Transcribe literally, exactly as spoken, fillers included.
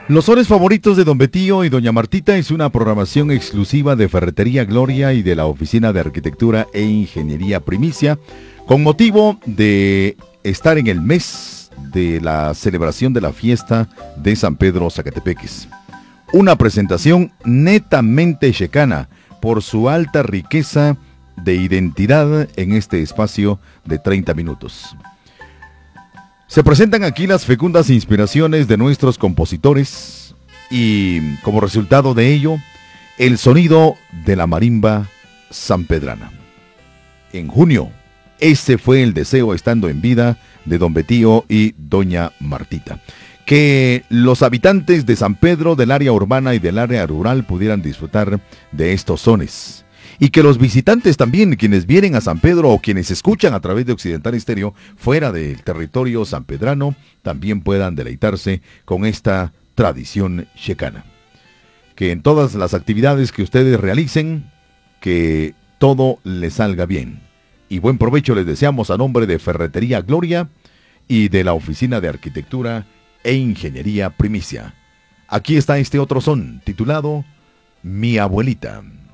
Los sones favoritos de Don Betío y Doña Martita es una programación exclusiva de Ferretería Gloria y de la Oficina de Arquitectura e Ingeniería Primicia, con motivo de estar en el mes de la celebración de la fiesta de San Pedro Zacatepeques. Una presentación netamente checana por su alta riqueza de identidad en este espacio de treinta minutos. Se presentan aquí las fecundas inspiraciones de nuestros compositores y, como resultado de ello, el sonido de la marimba sanpedrana. En junio, ese fue el deseo estando en vida de Don Betío y Doña Martita. Que los habitantes de San Pedro, del área urbana y del área rural pudieran disfrutar de estos sones. Y que los visitantes también, quienes vienen a San Pedro o quienes escuchan a través de Occidental Estéreo fuera del territorio sanpedrano, también puedan deleitarse con esta tradición checana. Que en todas las actividades que ustedes realicen, que todo les salga bien. Y buen provecho les deseamos a nombre de Ferretería Gloria y de la Oficina de Arquitectura e Ingeniería Primicia. Aquí está este otro son, titulado Mi Abuelita.